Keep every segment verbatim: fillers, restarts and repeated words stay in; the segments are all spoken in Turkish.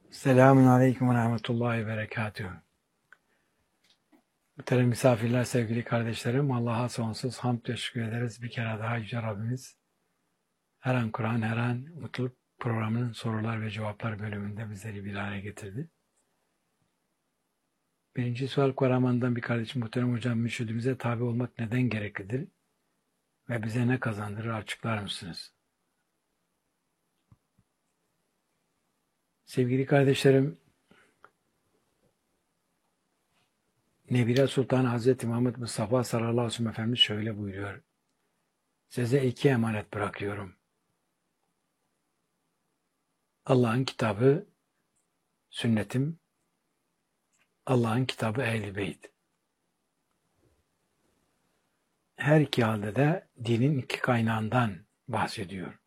Selamun Aleyküm ve Rahmetullahi ve Berekatühü. Muhterem misafirler, sevgili kardeşlerim, Allah'a sonsuz hamd ve şükür ederiz. Bir kere daha Yüce Rabbimiz her an Kur'an, her an Mutluluk programının sorular ve cevaplar bölümünde bizleri bir araya getirdi. Birinci sual Karaman'dan bir kardeşim, muhterem hocam, mürşidimize tabi olmak neden gereklidir ve bize ne kazandırır, açıklar mısınız? Sevgili kardeşlerim, Nebire Sultan Hazreti Muhammed Mustafa sallallahu aleyhi ve sellem Efendimiz şöyle buyuruyor: size iki emanet bırakıyorum. Allah'ın kitabı, sünnetim, Allah'ın kitabı Ehl-i Beyt. Her iki halde de dinin iki kaynağından bahsediyor.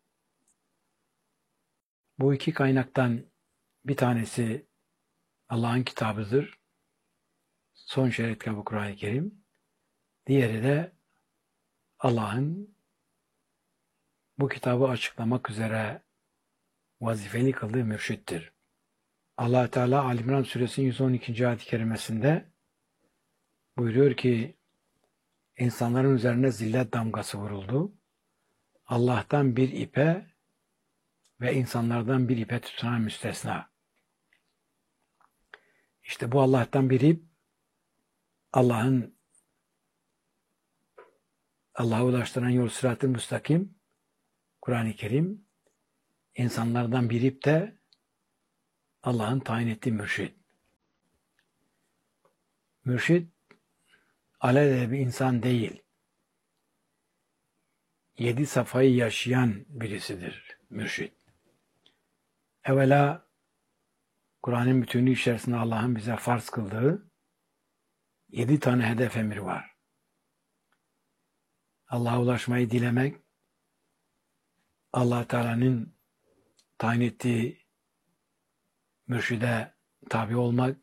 Bu iki kaynaktan bir tanesi Allah'ın kitabıdır. Son şeriat kitabı Kur'an-ı Kerim. Diğeri de Allah'ın bu kitabı açıklamak üzere vazifeli kıldığı mürşittir. Allah Teala Ali İmran Suresinin yüz on ikinci ayet-i kerimesinde buyuruyor ki insanların üzerine zillet damgası vuruldu. Allah'tan bir ipe ve insanlardan bir ipe tutunan müstesna. İşte bu Allah'tan bir ip, Allah'ın Allah'a ulaştıran yol sırat-ı müstakim, Kur'an-ı Kerim, insanlardan bir ip de Allah'ın tayin ettiği mürşid. Mürşid, alelade bir insan değil, yedi safhayı yaşayan birisidir mürşid. Evvela, Kur'an'ın bütünlüğü içerisinde Allah'ın bize farz kıldığı yedi tane hedef emri var. Allah'a ulaşmayı dilemek, Allah Teala'nın tayin ettiği mürşide tabi olmak,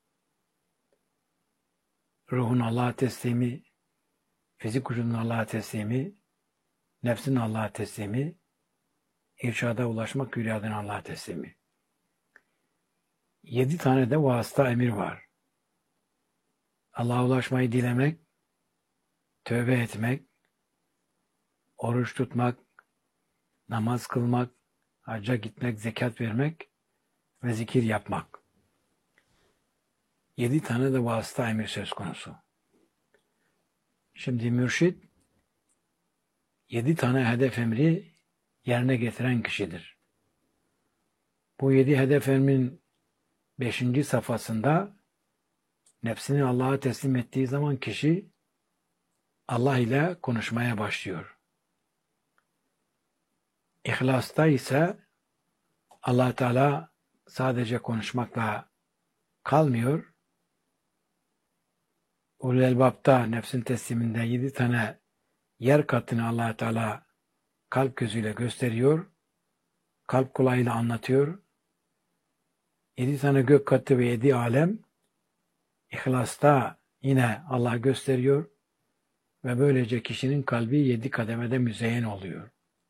ruhun Allah'a teslimi, fizik vücudun Allah'a teslimi, nefsin Allah'a teslimi, irşada ulaşmak, hülyadın Allah'a teslimi. Yedi tane de vasıta emir var. Allah'a ulaşmayı dilemek, tövbe etmek, oruç tutmak, namaz kılmak, hacca gitmek, zekat vermek ve zikir yapmak. Yedi tane de vasıta emir söz konusu. Şimdi mürşid, yedi tane hedef emri yerine getiren kişidir. Bu yedi hedef emrin beşinci safhasında nefsini Allah'a teslim ettiği zaman kişi Allah ile konuşmaya başlıyor. İhlasta ise Allah Teala sadece konuşmakla kalmıyor. Ulul Elbab'da nefsin tesliminde yedi tane yer katını Allah Teala kalp gözüyle gösteriyor. Kalp kulağıyla anlatıyor. Yedi tane gök katı ve yedi alem İhlasta yine Allah gösteriyor ve böylece kişinin kalbi yedi kademede müzeyyen oluyor.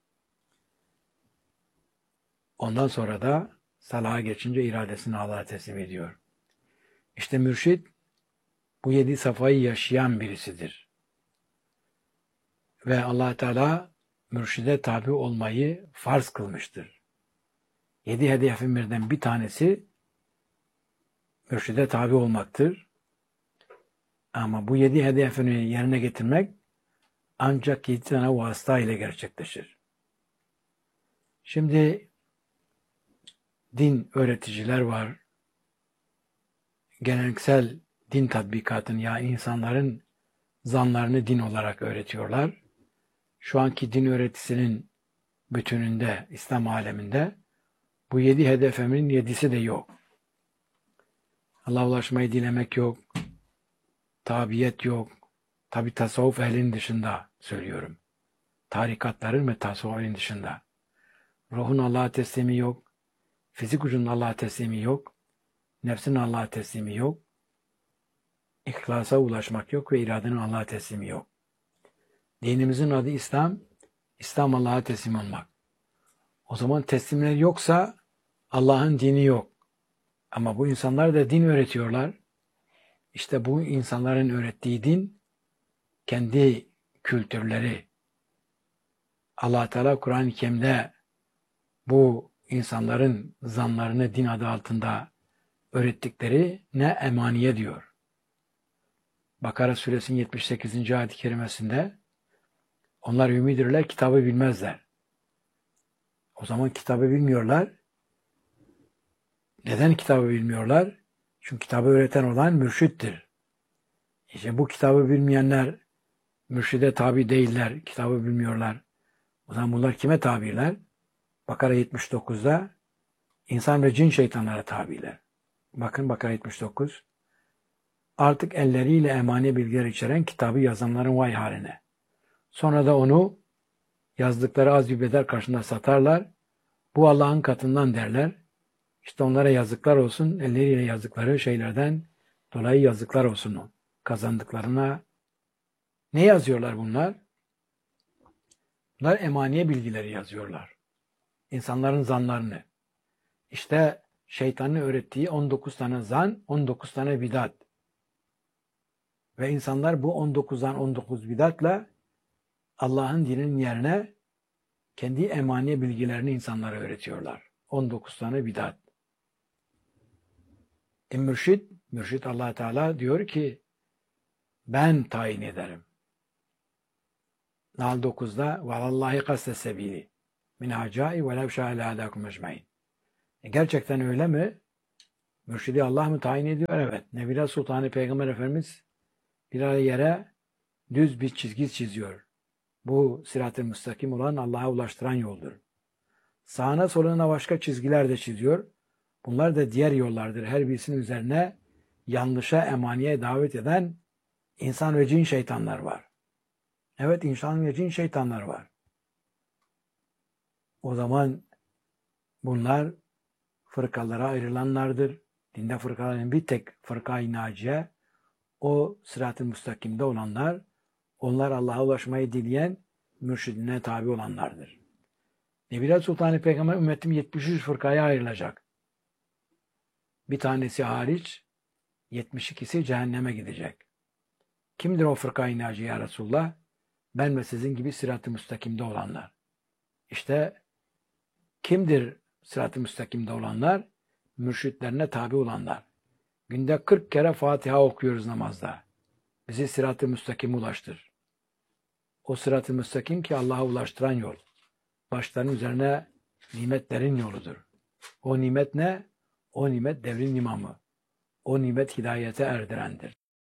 Ondan sonra da salaha geçince iradesini Allah'a teslim ediyor. İşte mürşid bu yedi safhayı yaşayan birisidir. Ve Allah Teala mürşide tabi olmayı farz kılmıştır. Yedi hedef emirden bir tanesi mürşide tabi olmaktır. Ama bu yedi hedefini yerine getirmek ancak yedi tane vasıta ile gerçekleşir. Şimdi din öğreticiler var. Geleneksel din tatbikatını, yani insanların zanlarını din olarak öğretiyorlar. Şu anki din öğretisinin bütününde, İslam aleminde bu yedi hedef emrin yedisi de yok. Allah'a ulaşmayı dilemek yok. Tabiyet yok. Tabi tasavvuf ehlinin dışında söylüyorum. Tarikatların ve tasavvufun dışında. Ruhun Allah'a teslimi yok. Fizik vücudun Allah'a teslimi yok. Nefsin Allah'a teslimi yok. İhlasa ulaşmak yok ve iradenin Allah'a teslimi yok. Dinimizin adı İslam. İslam Allah'a teslim olmak. O zaman teslimler yoksa Allah'ın dini yok. Ama bu insanlar da din öğretiyorlar. İşte bu insanların öğrettiği din kendi kültürleri. Allah Teala Kur'an-ı Kerim'de bu insanların zanlarını din adı altında öğrettikleri ne emaniye diyor. Bakara suresinin yetmiş sekizinci ayet-i kerimesinde onlar ümidirler, kitabı bilmezler. O zaman kitabı bilmiyorlar. Neden kitabı bilmiyorlar? Çünkü kitabı öğreten olan mürşittir. İşte bu kitabı bilmeyenler mürşide tabi değiller, kitabı bilmiyorlar. O zaman bunlar kime tabiler? Bakara yetmiş dokuzda insan ve cin şeytanlara tabiler. Bakın Bakara yetmiş dokuz. Artık elleriyle emani bilgiler içeren kitabı yazanların vay haline. Sonra da onu yazdıkları az bir bedel karşılığında satarlar. Bu Allah'ın katından derler. İşte onlara yazıklar olsun. Elleriyle yazdıkları şeylerden dolayı yazıklar olsun kazandıklarına. Ne yazıyorlar bunlar? Bunlar emaniye bilgileri yazıyorlar. İnsanların zanlarını. İşte şeytanın öğrettiği on dokuz tane zan, on dokuz tane bidat. Ve insanlar bu on dokuzdan on dokuz bidatla Allah'ın dininin yerine kendi emaniye bilgilerini insanlara öğretiyorlar. on dokuz tane bidat. E mürşid, mürşid Allah Teala diyor ki ben tayin ederim. Nahl dokuzda وَاللّٰهِ قَسْتَ السَّب۪يلِ مِنْ هَعْجَائِ وَلَوْ شَاءَ لَهَدَاكُمْ اَجْمَعِينَ. E gerçekten öyle mi? Mürşidi Allah mı tayin ediyor? Evet. Nebiler Sultanı Peygamber Efendimiz bir ara yere düz bir çizgi çiziyor. Bu sırat-ı müstakim olan Allah'a ulaştıran yoldur. Sağına soluna başka çizgiler de çiziyor. Bunlar da diğer yollardır. Her birisinin üzerine yanlışa, emaniye davet eden insan ve cin şeytanlar var. Evet, insan ve cin şeytanlar var. O zaman bunlar fırkalara ayrılanlardır. Dinde fırkaların bir tek fırka-i naciye, o sırat-ı müstakimde olanlar, onlar Allah'a ulaşmayı dileyen mürşidine tabi olanlardır. Nebiler Sultanı Peygamber ümmetim yetmiş üç fırkaya ayrılacak. Bir tanesi hariç yetmiş ikisi cehenneme gidecek. Kimdir o fırka-i naciye ya Resulullah? Ben ve sizin gibi sırat-ı müstakimde olanlar. İşte kimdir sırat-ı müstakimde olanlar? Mürşitlerine tabi olanlar. Günde kırk kere Fatiha okuyoruz namazda. Bizi sırat-ı müstakime ulaştır. O sırat-ı müstakim ki Allah'a ulaştıran yol. Başların üzerine nimetlerin yoludur. O nimet ne? O nimet devrin imamı. O nimet hidayete erdirendir.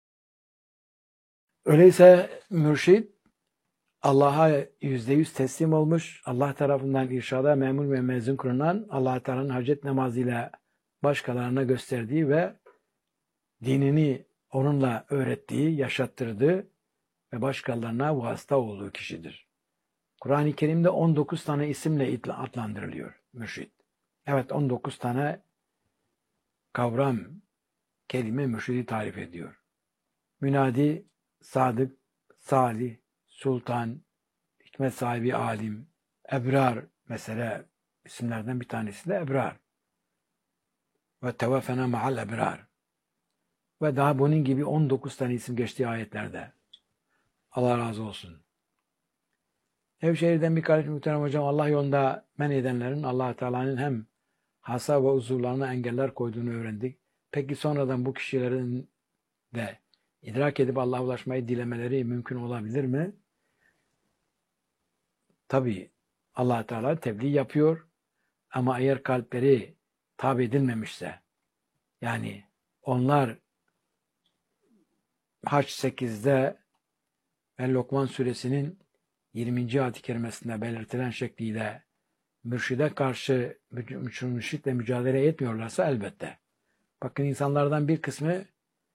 Öyleyse mürşid Allah'a yüzde yüz teslim olmuş, Allah tarafından irşada memur ve mezun kılınan, Allah Teala'nın hacet namazıyla başkalarına gösterdiği ve dinini onunla öğrettiği, yaşattırdığı ve başkalarına vasıta olduğu kişidir. Kur'an-ı Kerim'de on dokuz tane isimle adlandırılıyor mürşid. Evet, on dokuz tane kavram, kelime mürşidi tarif ediyor. Münadi, sadık, salih, sultan, hikmet sahibi, alim, ebrar mesela isimlerden bir tanesi de ebrar. Ve teveffena ma'al ebrar. Ve daha bunun gibi on dokuz tane isim geçtiği ayetlerde. Allah razı olsun. Nevşehir'den bir kardeş muhterem hocam, Allah yolunda men edenlerin Allah Teala'nın hem hasa ve huzurlarına engeller koyduğunu öğrendik. Peki sonradan bu kişilerin de idrak edip Allah'a ulaşmayı dilemeleri mümkün olabilir mi? Tabii Allah Teala tebliğ yapıyor ama eğer kalpleri tabi edilmemişse, yani onlar Haç sekizde ve Lokman suresinin yirminci ayet-i kerimesinde belirtilen şekliyle mürşide karşı mürşitle mücadele etmiyorlarsa elbette. Bakın insanlardan bir kısmı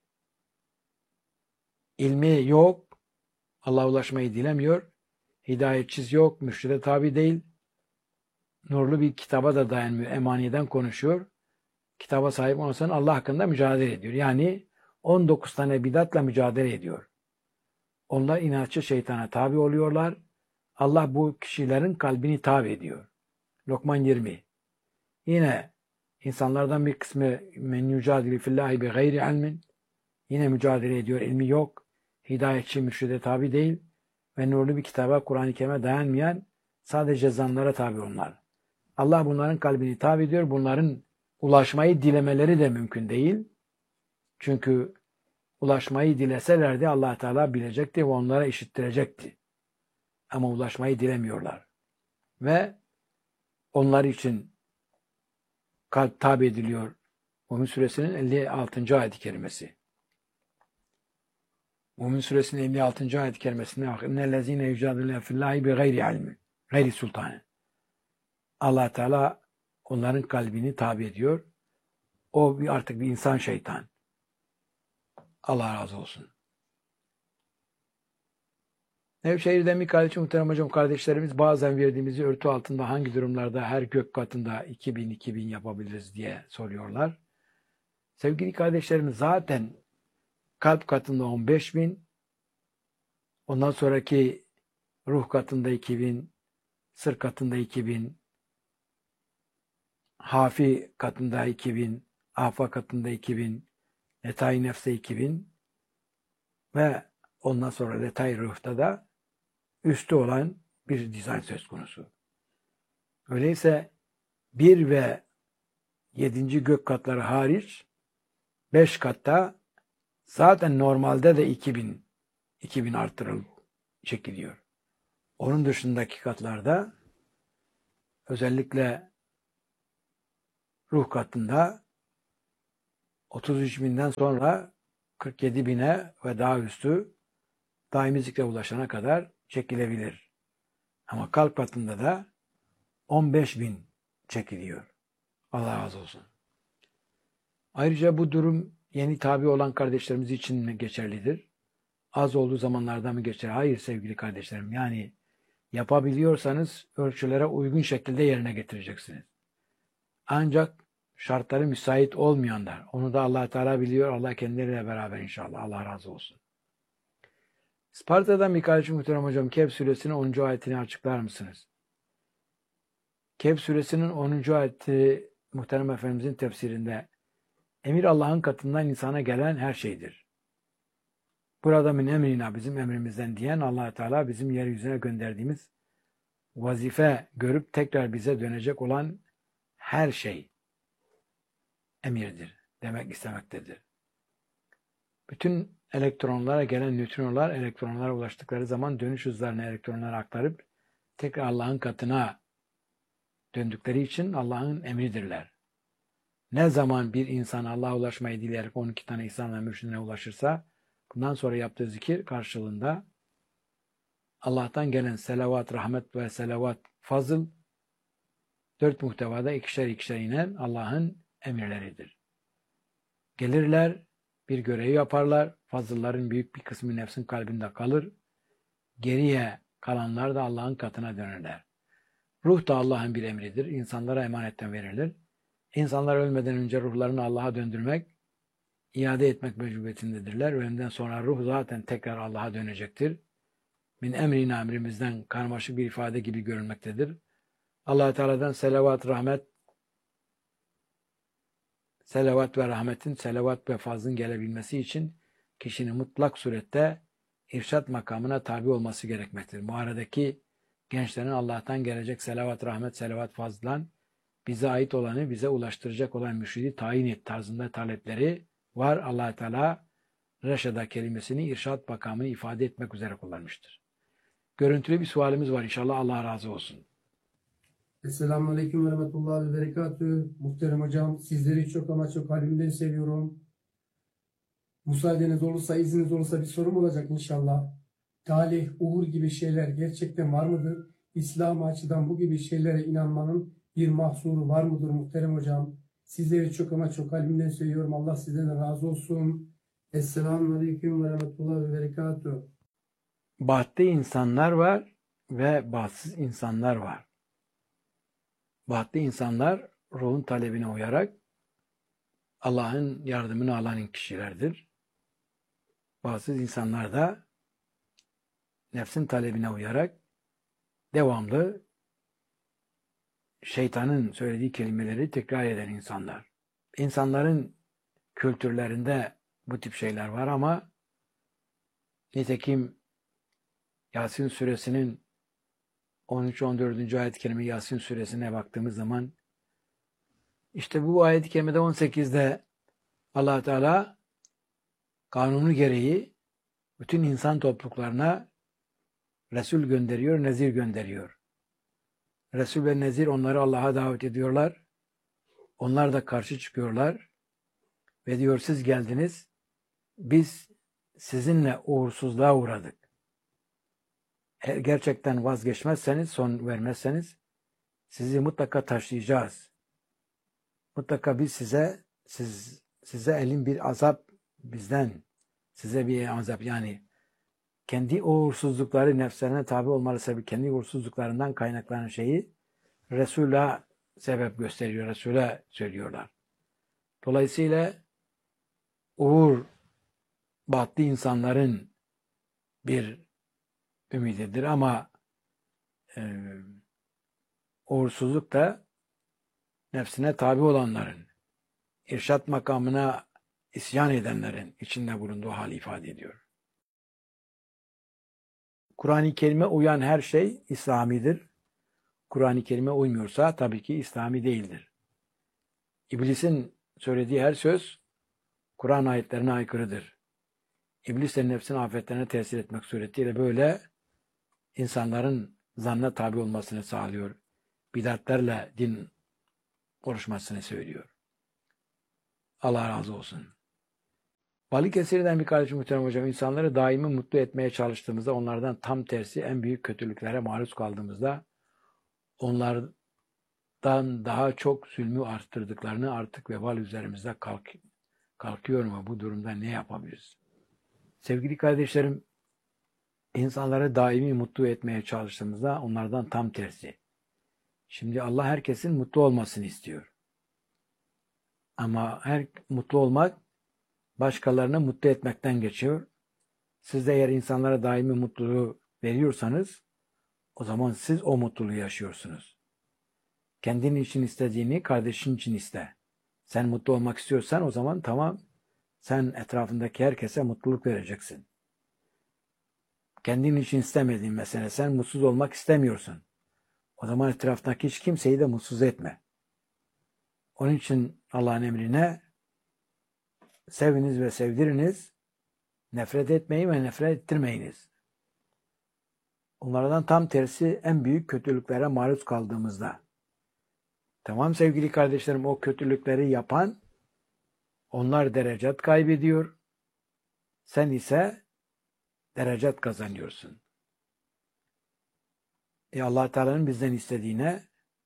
ilmi yok, Allah'a ulaşmayı dilemiyor, hidayetçiz yok, mürşide tabi değil, nurlu bir kitaba da dayanmıyor, emaniden konuşuyor, kitaba sahip olmasan Allah hakkında mücadele ediyor. Yani on dokuz tane bidatla mücadele ediyor. Onlar inatçı şeytana tabi oluyorlar. Allah bu kişilerin kalbini tabi ediyor. Lokman yirmi. Yine İnsanlardan bir kısmı men yucadilu fillahi bi gayri ilmin, yine mücadele ediyor, ilmi yok, hidayetçi, mürşide tabi değil ve nurlu bir kitaba, Kur'an-ı Kerim'e dayanmayan sadece zanlara tabi onlar. Allah bunların kalbini tabi ediyor. Bunların ulaşmayı dilemeleri de mümkün değil. Çünkü ulaşmayı dileselerdi Allah Teala bilecekti ve onlara işittirecekti. Ama ulaşmayı dilemiyorlar. Ve onlar için kalp tabi ediliyor. Mümin Suresinin elli altıncı ayet-i kerimesi. Mümin Suresinin elli altıncı ayet-i kerimesinde اِنَّ yücadilûne fillâhi bi gayri ilmi, gayri sultanı. Allah Teala onların kalbini tabi ediyor. O bir artık bir insan şeytan. Allah razı olsun. Nevşehir'de Mikailçi muhterem hocam kardeşlerimiz bazen verdiğimiz örtü altında hangi durumlarda her gök katında iki bin iki bin yapabiliriz diye soruyorlar. Sevgili kardeşlerimiz zaten kalp katında on beş bin, ondan sonraki ruh katında iki bin, sır katında iki bin, hafi katında iki bin, afa katında iki bin, letay nefse iki bin ve ondan sonra letay ruhta da üstü olan bir dizayn söz konusu. Öyleyse bir ve yedinci gök katları hariç beş katta zaten normalde de iki bin iki bin artırılıp çekiliyor. Onun dışındaki katlarda özellikle ruh katında otuz üç binden sonra kırk yedi bine ve daha üstü daimi zikre ulaşana kadar çekilebilir. Ama kalp katında da on beş bin çekiliyor. Allah razı olsun. Ayrıca bu durum yeni tabi olan kardeşlerimiz için mi geçerlidir? Az olduğu zamanlarda mı geçer? Hayır sevgili kardeşlerim. Yani yapabiliyorsanız ölçülere uygun şekilde yerine getireceksiniz. Ancak şartları müsait olmayanlar, onu da Allah Teala biliyor, Allah kendileriyle beraber inşallah. Allah razı olsun. Sparta'dan Mikailçi muhterem hocam, Kehf suresinin onuncu ayetini açıklar mısınız? Kehf suresinin onuncu ayeti muhterem Efendimizin tefsirinde emir Allah'ın katından insana gelen her şeydir. Burada min emrina, bizim emrimizden diyen Allah Teala bizim yeryüzüne gönderdiğimiz vazife görüp tekrar bize dönecek olan her şey emirdir demek istemektedir. Bütün elektronlara gelen nötronlar elektronlara ulaştıkları zaman dönüş hızlarını elektronlara aktarıp tekrar Allah'ın katına döndükleri için Allah'ın emridirler. Ne zaman bir insan Allah'a ulaşmayı dileyerek on iki tane ihsan ve mürşidine ulaşırsa bundan sonra yaptığı zikir karşılığında Allah'tan gelen selavat, rahmet ve selavat, fazıl dört muhtevada ikişer ikişer inen Allah'ın emirleridir. Gelirler, bir görevi yaparlar. Fazılların büyük bir kısmı nefsin kalbinde kalır. Geriye kalanlar da Allah'ın katına dönerler. Ruh da Allah'ın bir emridir. İnsanlara emanetten verilir. İnsanlar ölmeden önce ruhlarını Allah'a döndürmek, iade etmek mecburiyetindedirler. Ölümden sonra ruh zaten tekrar Allah'a dönecektir. Min emrina, emrimizden karmaşık bir ifade gibi görülmektedir. Allah Teala'dan selavat, rahmet, selavat ve rahmetin, selavat ve fazlın gelebilmesi için kişinin mutlak surette irşat makamına tabi olması gerekmektedir. Bu aradaki gençlerin Allah'tan gelecek selavat, rahmet, selavat, fazlan bize ait olanı bize ulaştıracak olan mürşidi tayin et tarzında talepleri var. Allah Teala Reşada kelimesini irşat makamını ifade etmek üzere kullanmıştır. Görüntülü bir sualimiz var inşallah. Allah razı olsun. Esselamu Aleyküm ve Rahmetullahi ve Berekatühü. Muhterem hocam, sizleri çok ama çok kalbimden seviyorum. Müsaadeniz olursa, izniniz olursa bir sorum olacak inşallah. Talih, uğur gibi şeyler gerçekten var mıdır? İslam açıdan bu gibi şeylere inanmanın bir mahsuru var mıdır muhterem hocam? Sizleri çok ama çok kalbimden seviyorum. Allah sizden razı olsun. Esselamu Aleyküm ve Rahmetullahi ve Berekatühü. Bahtlı insanlar var ve bahtsız insanlar var. Bahtlı insanlar ruhun talebine uyarak Allah'ın yardımını alan kişilerdir. Bahtsız insanlar da nefsin talebine uyarak devamlı şeytanın söylediği kelimeleri tekrar eden insanlar. İnsanların kültürlerinde bu tip şeyler var ama nitekim Yasin suresinin on üç on dördüncü ayet-i kerime Yasin suresine baktığımız zaman işte bu ayet-i kerimede on sekizde Allah Teala kanunu gereği bütün insan topluluklarına Resul gönderiyor, nezir gönderiyor. Resul ve nezir onları Allah'a davet ediyorlar. Onlar da karşı çıkıyorlar. Ve diyor siz geldiniz, biz sizinle uğursuzluğa uğradık. Eğer gerçekten vazgeçmezseniz, son vermezseniz sizi mutlaka taşlayacağız. Mutlaka biz size, siz, size elin bir azap bizden, size bir azap yani kendi uğursuzlukları nefslerine tabi olmalı sebebi kendi uğursuzluklarından kaynaklanan şeyi Resul'a sebep gösteriyor, Resul'e söylüyorlar. Dolayısıyla uğur bahtlı insanların bir ümididir ama e, uğursuzluk da nefsine tabi olanların, irşat makamına isyan edenlerin içinde bulunduğu hali ifade ediyor. Kur'an-ı Kerim'e uyan her şey İslamidir. Kur'an-ı Kerim'e uymuyorsa tabii ki İslami değildir. İblisin söylediği her söz Kur'an ayetlerine aykırıdır. İblis de nefsin afetlerine tesir etmek suretiyle böyle insanların zannına tabi olmasını sağlıyor. Bidatlerle din oluşmasını söylüyor. Allah razı olsun. Balıkesir'den bir kardeşim muhterem hocam, insanları daimi mutlu etmeye çalıştığımızda onlardan tam tersi en büyük kötülüklere maruz kaldığımızda onlardan daha çok zulmü arttırdıklarını artık vebal üzerimizde kalk, kalkıyor mu? Bu durumda ne yapabiliriz? Sevgili kardeşlerim, insanları daimi mutlu etmeye çalıştığımızda onlardan tam tersi. Şimdi Allah herkesin mutlu olmasını istiyor. Ama her mutlu olmak başkalarını mutlu etmekten geçiyor. Siz de eğer insanlara daimi mutluluğu veriyorsanız o zaman siz o mutluluğu yaşıyorsunuz. Kendin için istediğini kardeşin için iste. Sen mutlu olmak istiyorsan o zaman tamam, sen etrafındaki herkese mutluluk vereceksin. Kendin için istemediğin mesela sen mutsuz olmak istemiyorsun. O zaman etraftaki hiç kimseyi de mutsuz etme. Onun için Allah'ın emrine seviniz ve sevdiriniz, nefret etmeyin ve nefret ettirmeyiniz. Onlardan tam tersi en büyük kötülüklere maruz kaldığımızda. Tamam sevgili kardeşlerim, o kötülükleri yapan onlar derecat kaybediyor. Sen ise derecat kazanıyorsun. E Allah Teala'nın bizden istediğine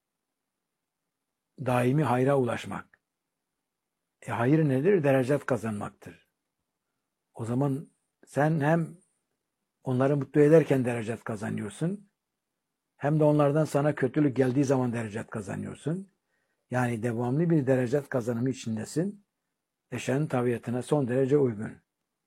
daimi hayra ulaşmak. E hayır nedir? Derecat kazanmaktır. O zaman sen hem onları mutlu ederken derecat kazanıyorsun, hem de onlardan sana kötülük geldiği zaman derecat kazanıyorsun. Yani devamlı bir derecat kazanımı içindesin. Eşyanın tabiatına son derece uygun.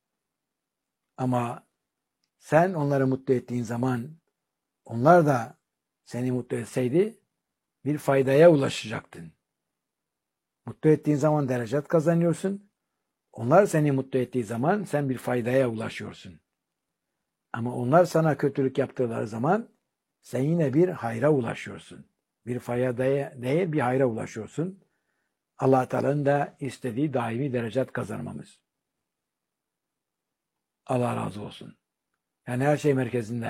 Ama sen onları mutlu ettiğin zaman onlar da seni mutlu etseydi bir faydaya ulaşacaktın. Mutlu ettiğin zaman derecat kazanıyorsun. Onlar seni mutlu ettiği zaman sen bir faydaya ulaşıyorsun. Ama onlar sana kötülük yaptıkları zaman sen yine bir hayra ulaşıyorsun. Bir faydaya değil bir hayra ulaşıyorsun. Allah Teala'nın da istediği daimi derecat kazanmamız. Allah razı olsun. Yani her şey merkezinde.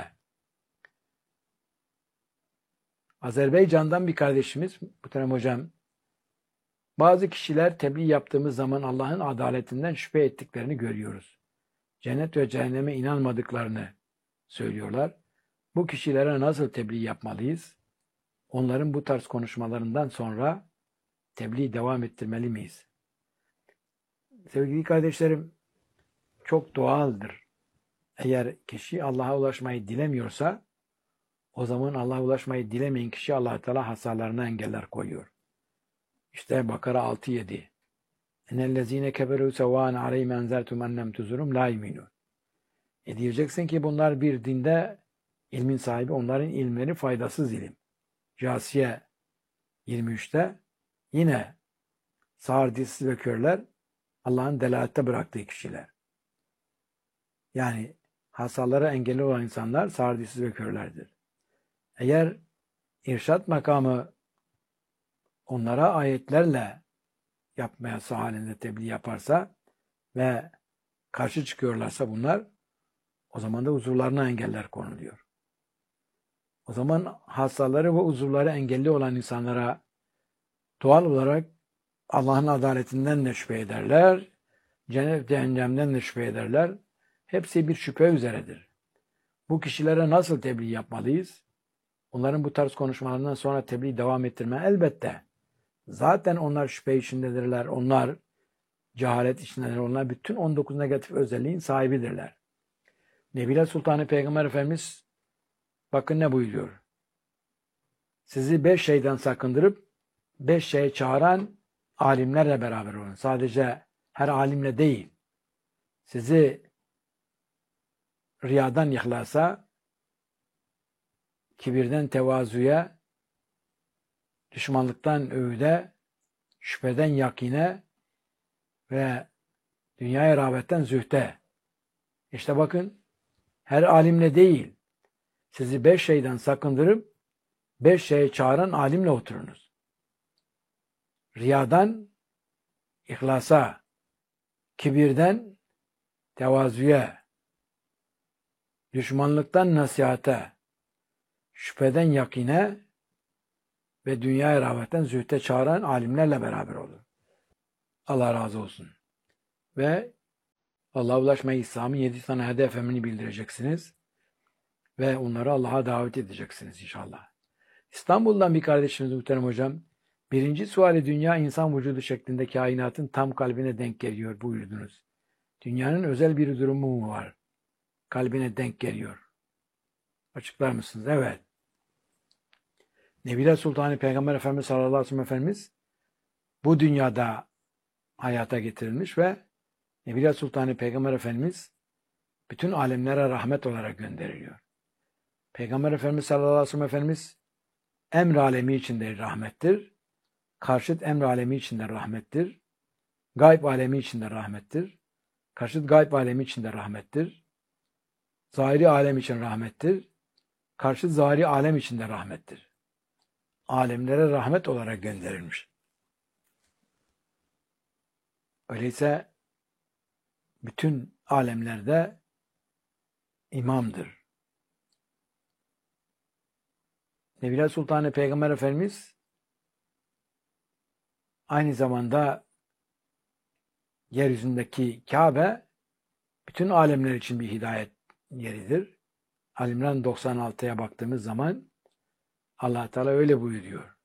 Azerbaycan'dan bir kardeşimiz, muhterem hocam, bazı kişiler tebliğ yaptığımız zaman Allah'ın adaletinden şüphe ettiklerini görüyoruz. Cennet ve cehenneme inanmadıklarını söylüyorlar. Bu kişilere nasıl tebliğ yapmalıyız? Onların bu tarz konuşmalarından sonra tebliğ devam ettirmeli miyiz? Sevgili kardeşlerim, çok doğaldır. Eğer kişi Allah'a ulaşmayı dilemiyorsa, o zaman Allah'a ulaşmayı dilemeyen kişi Allah Teala hasarlarına engeller koyuyor. İşte Bakara altı yedi. Enellezine keferu sevan aleyhim enzertum ennem tuzurum la yuminun. E diyeceksin ki bunlar bir dinde ilmin sahibi, onların ilmleri faydasız ilim. Casiye yirmi üçte yine sağır, dilsiz ve körler Allah'ın delalette bıraktığı kişiler. Yani hastalara engelli olan insanlar sağır, dilsiz ve körlerdir. Eğer irşat makamı onlara ayetlerle yapmayası halinde tebliğ yaparsa ve karşı çıkıyorlarsa bunlar, o zaman da huzurlarına engeller konuluyor. O zaman hastaları ve huzurları engelli olan insanlara doğal olarak Allah'ın adaletinden de şüphe ederler, cennet cehennemden de şüphe ederler. Hepsi bir şüphe üzeredir. Bu kişilere nasıl tebliğ yapmalıyız? Onların bu tarz konuşmalarından sonra tebliğ devam ettirme elbette. Zaten onlar şüphe içindedirler. Onlar cehalet içindedirler. Onlar bütün on dokuz negatif özelliğin sahibidirler. Nebiler Sultanı Peygamber Efendimiz bakın ne buyuruyor. Sizi beş şeyden sakındırıp beş şeye çağıran alimlerle beraber olun. Sadece her alimle değil. Sizi riyadan ihlasa, kibirden tevazuya, düşmanlıktan öğüde, şüpheden yakine ve dünyaya rağbetten zühte. İşte bakın, her alimle değil, sizi beş şeyden sakındırıp beş şeye çağıran alimle oturunuz. Riyadan ihlasa, kibirden tevazuya, düşmanlıktan nasihate, şüpheden yakine ve dünyaya rağbetten zühte çağıran alimlerle beraber olur. Allah razı olsun. Ve Allah'a ulaşmayı İslam'ın yedi tane hedefini bildireceksiniz. Ve onları Allah'a davet edeceksiniz inşallah. İstanbul'dan bir kardeşimiz muhterem hocam, birinci suali dünya insan vücudu şeklinde kainatın tam kalbine denk geliyor buyurdunuz. Dünyanın özel bir durumu mu var? Kalbine denk geliyor. Açıklar mısınız? Evet. Nebiler Sultanı Peygamber Efendimiz sallallahu aleyhi ve sellem Efendimiz bu dünyada hayata getirilmiş ve Nebiler Sultanı Peygamber Efendimiz bütün alemlere rahmet olarak gönderiliyor. Peygamber Efendimiz sallallahu aleyhi ve sellem Efendimiz emr alemi içinde rahmettir. Karşıt emr alemi içinde rahmettir. Gayb alemi içinde rahmettir. Karşıt gayb alemi içinde rahmettir. Zahiri alem için rahmettir. Karşıt zahiri alem içinde rahmettir. Alemlere rahmet olarak gönderilmiş. Öyleyse bütün alemlerde imamdır. Nebiler Sultanı Peygamber Efendimiz aynı zamanda yeryüzündeki Kabe bütün alemler için bir hidayet yeridir. Ali-İmran doksan altıya baktığımız zaman Allah Teala öyle buyuruyor.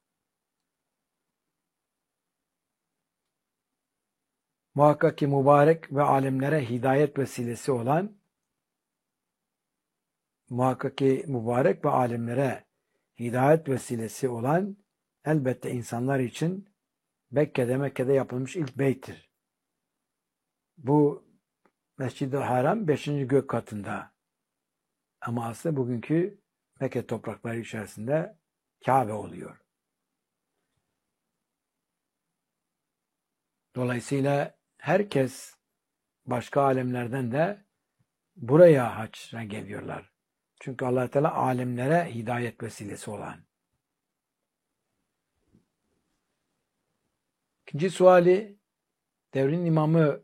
Muhakkak ki mübarek ve alemlere hidayet vesilesi olan muhakkak ki mübarek ve alemlere hidayet vesilesi olan elbette insanlar için Mekke'de Mekke'de yapılmış ilk beyttir. Bu Mescid-i Haram beşinci gök katında. Ama aslında bugünkü Mekke toprakları içerisinde Kabe oluyor. Dolayısıyla herkes başka alemlerden de buraya hacca geliyorlar. Çünkü Allah Teala alemlere hidayet vesilesi olan. İkinci suali, devrin imamı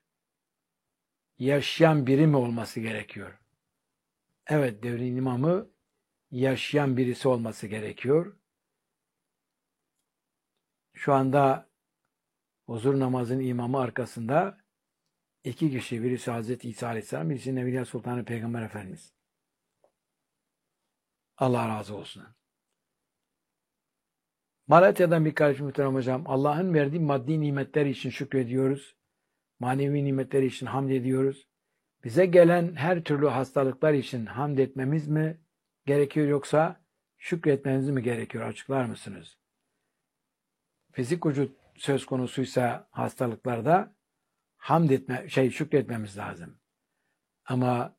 yaşayan biri mi olması gerekiyor? Evet, devrin imamı yaşayan birisi olması gerekiyor. Şu anda huzur namazının imamı arkasında iki kişi, birisi Hazreti İsa Aleyhisselam, birisi Nebiler Sultanı Peygamber Efendimiz. Allah razı olsun. Malatya'dan bir kardeşim muhterem hocam, Allah'ın verdiği maddi nimetler için şükrediyoruz. Manevi nimetleri için hamd ediyoruz. Bize gelen her türlü hastalıklar için hamd etmemiz mi gerekiyor yoksa şükretmemiz mi gerekiyor? Açıklar mısınız? Fizik vücut söz konusuysa hastalıklarda hamd etme, şey şükretmemiz lazım. Ama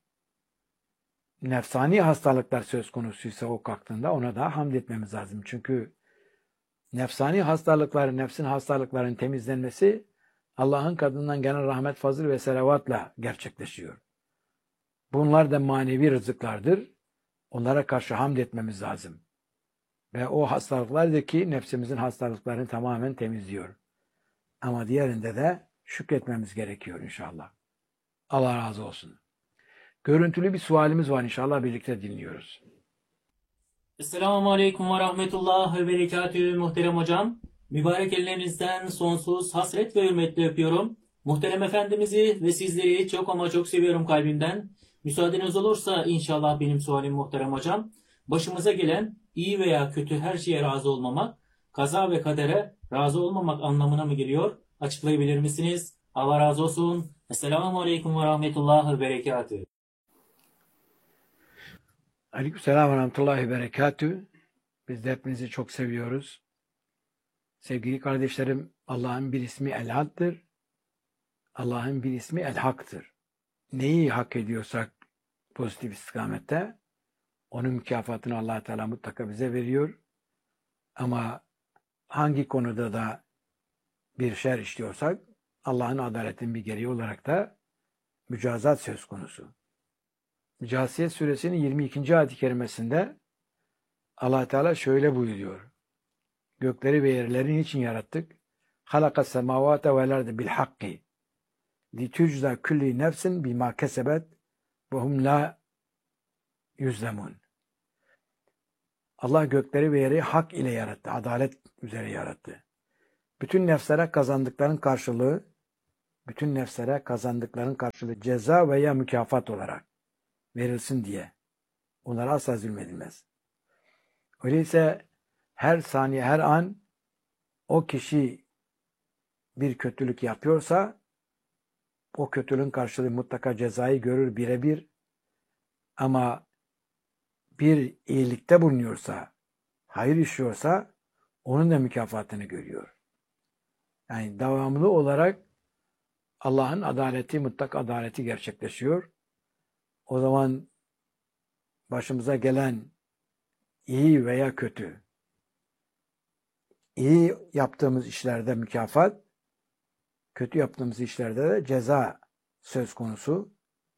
nefsani hastalıklar söz konusuysa o kalktığında ona da hamd etmemiz lazım. Çünkü Nefsani hastalıkların, nefsin hastalıkların temizlenmesi Allah'ın katından gelen rahmet, fazıl ve selavatla gerçekleşiyor. Bunlar da manevi rızıklardır. Onlara karşı hamd etmemiz lazım. Ve o hastalıklardaki nefsimizin hastalıklarını tamamen temizliyor. Ama diğerinde de şükretmemiz gerekiyor inşallah. Allah razı olsun. Görüntülü bir sualimiz var, inşallah birlikte dinliyoruz. Esselamu Aleyküm ve Rahmetullah ve Berekatühü muhterem hocam. Mübarek ellerinizden sonsuz hasret ve hürmetle öpüyorum. Muhterem Efendimiz'i ve sizleri çok ama çok seviyorum kalbimden. Müsaadeniz olursa inşallah benim sualim muhterem hocam. Başımıza gelen iyi veya kötü her şeye razı olmamak, kaza ve kadere razı olmamak anlamına mı geliyor? Açıklayabilir misiniz? Allah razı olsun. Esselamu Aleyküm ve Rahmetullah ve Berekatühü. Aleykümselam ve rahmetullahi ve berekatühü. Biz de hepinizi çok seviyoruz. Sevgili kardeşlerim, Allah'ın bir ismi El-Had'dır. Allah'ın bir ismi El-Hak'tır. Neyi hak ediyorsak pozitif istikamette, onun mükafatını Allah Teala mutlaka bize veriyor. Ama hangi konuda da bir şer işliyorsak, Allah'ın adaletin bir gereği olarak da mücazat söz konusu. Câsiyet suresinin yirmi ikinci ayet-i kerimesinde Allah Teala şöyle buyuruyor. Gökleri ve yerleri niçin yarattık? Halakas semavate vel ardı bil hakki. Li tücza kulli nefsin bima kesebet ve hum la yüzlemun. Allah gökleri ve yeri hak ile yarattı. Adalet üzere yarattı. Bütün nefslere kazandıkların karşılığı, bütün nefslere kazandıkların karşılığı ceza veya mükafat olarak verilsin diye. Onlara asla zulmedilmez. Öyleyse her saniye, her an o kişi bir kötülük yapıyorsa o kötülüğün karşılığı mutlaka cezayı görür birebir. Ama bir iyilikte bulunuyorsa, hayır işliyorsa onun da mükafatını görüyor. Yani devamlı olarak Allah'ın adaleti, mutlak adaleti gerçekleşiyor. O zaman başımıza gelen iyi veya kötü, iyi yaptığımız işlerde mükafat, kötü yaptığımız işlerde de ceza söz konusu.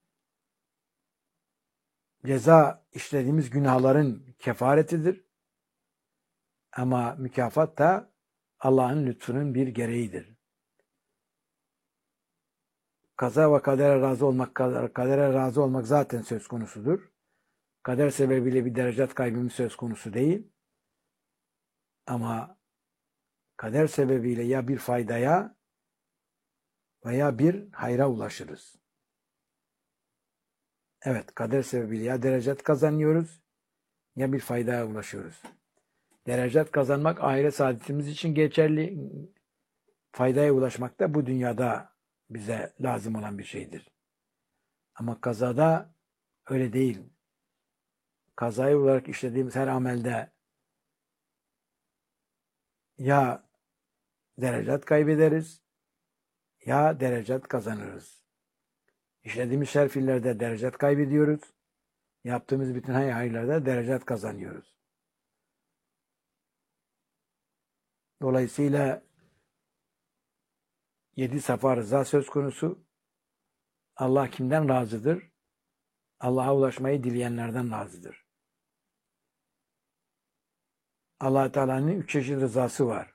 Ceza işlediğimiz günahların kefaretidir. Ama mükafat da Allah'ın lütfunun bir gereğidir. Kaza ve kadere razı olmak, kadere razı olmak zaten söz konusudur. Kader sebebiyle bir derecat kaybımız söz konusu değil. Ama kader sebebiyle ya bir faydaya veya bir hayra ulaşırız. Evet, kader sebebiyle ya derecat kazanıyoruz ya bir faydaya ulaşıyoruz. Derecat kazanmak ahiret saadetimiz için geçerli. Faydaya ulaşmak da bu dünyada bize lazım olan bir şeydir. Ama kazada öyle değil. Kazayı olarak işlediğimiz her amelde ya derecat kaybederiz ya derecat kazanırız. İşlediğimiz şer fiillerde derecat kaybediyoruz. Yaptığımız bütün hayırlarda derecat kazanıyoruz. Dolayısıyla yedi safa rıza söz konusu. Allah kimden razıdır? Allah'a ulaşmayı dileyenlerden razıdır. Allah Teala'nın üç çeşit rızası var.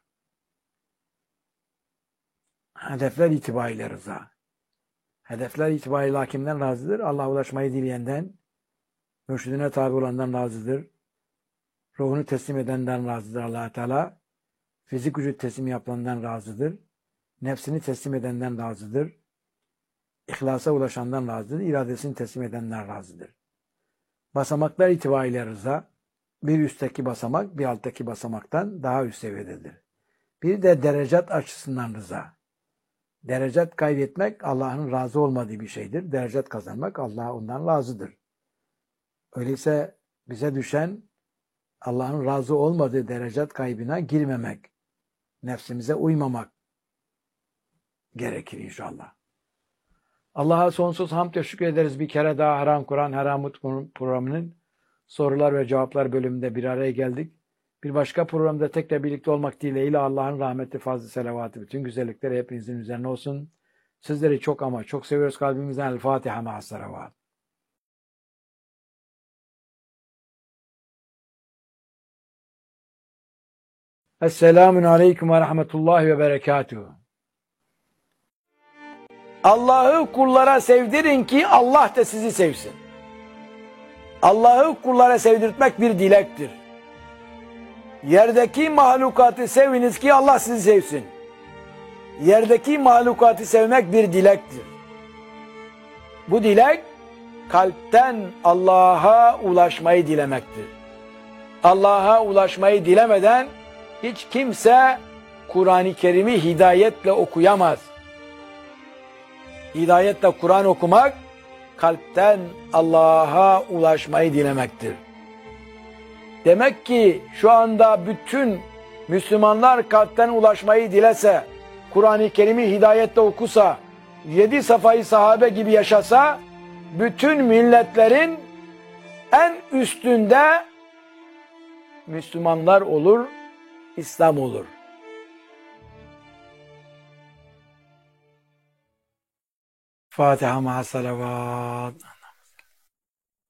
Hedefler itibariyle rıza. Hedefler itibariyle kimden razıdır? Allah'a ulaşmayı dileyenden, mürşidine tabi olandan razıdır. Ruhunu teslim edenden razıdır Allah Teala. Fizik vücut teslim yapılandan razıdır. Nefsini teslim edenden razıdır. İhlasa ulaşandan razıdır. İradesini teslim edenden razıdır. Basamaklar itibariyle rıza, bir üstteki basamak, bir alttaki basamaktan daha üst seviyededir. Bir de derecat açısından rıza. Derecat kaybetmek Allah'ın razı olmadığı bir şeydir. Derecat kazanmak Allah ondan razıdır. Öyleyse bize düşen Allah'ın razı olmadığı derecat kaybına girmemek, nefsimize uymamak gerekir inşallah. Allah'a sonsuz hamd ve şükür ederiz. Bir kere daha Haram Kur'an Haramut programının sorular ve cevaplar bölümünde bir araya geldik. Bir başka programda tekrar birlikte olmak dileğiyle Allah'ın rahmeti, fazlı selavatı, bütün güzellikleri hepinizin üzerine olsun. Sizleri çok ama çok seviyoruz kalbimizden. El Fatiha ma'as salavat. Esselamun aleyküm ve rahmetullahi ve berekatuhu. Allah'ı kullara sevdirin ki Allah da sizi sevsin. Allah'ı kullara sevdirtmek bir dilektir. Yerdeki mahlukatı seviniz ki Allah sizi sevsin. Yerdeki mahlukatı sevmek bir dilektir. Bu dilek kalpten Allah'a ulaşmayı dilemektir. Allah'a ulaşmayı dilemeden hiç kimse Kur'an-ı Kerim'i hidayetle okuyamaz. Hidayetle Kur'an okumak, kalpten Allah'a ulaşmayı dilemektir. Demek ki şu anda bütün Müslümanlar kalpten ulaşmayı dilese, Kur'an-ı Kerim'i hidayetle okusa, yedi safayı sahabe gibi yaşasa, bütün milletlerin en üstünde Müslümanlar olur, İslam olur. Fatiha ma'as salavat.